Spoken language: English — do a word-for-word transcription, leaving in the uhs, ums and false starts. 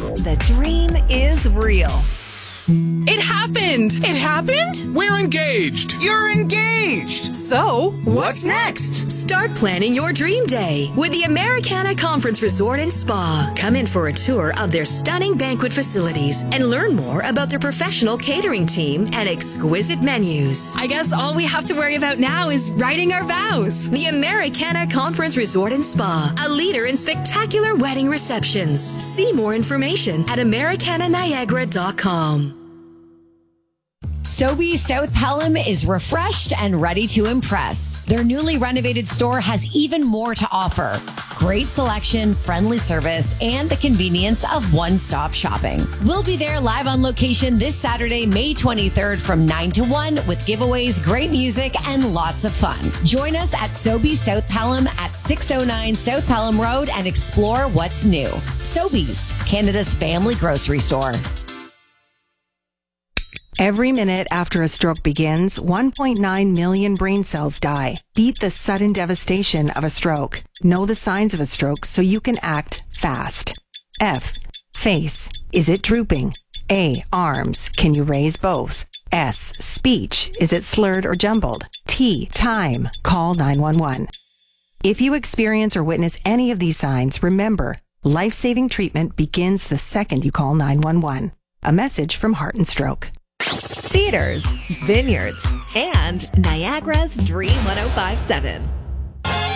The dream is real. It happened! It happened? We're engaged! You're engaged! So, what's next? Start planning your dream day with the Americana Conference Resort and Spa. Come in for a tour of their stunning banquet facilities and learn more about their professional catering team and exquisite menus. I guess all we have to worry about now is writing our vows. The Americana Conference Resort and Spa, a leader in spectacular wedding receptions. See more information at americana niagara dot com. Sobeys South Pelham is refreshed and ready to impress. Their newly renovated store has even more to offer. Great selection, friendly service, and the convenience of one-stop shopping. We'll be there live on location this Saturday, May twenty-third from nine to one with giveaways, great music, and lots of fun. Join us at Sobeys South Pelham at six oh nine South Pelham Road and explore what's new. Sobeys, Canada's family grocery store. Every minute after a stroke begins, one point nine million brain cells die. Beat the sudden devastation of a stroke. Know the signs of a stroke so you can act fast. F. Face. Is it drooping? A. Arms. Can you raise both? S. Speech. Is it slurred or jumbled? T. Time. Call nine one one. If you experience or witness any of these signs, remember, life-saving treatment begins the second you call nine one one. A message from Heart and Stroke. Theaters, vineyards, and Niagara's Dream one oh five point seven.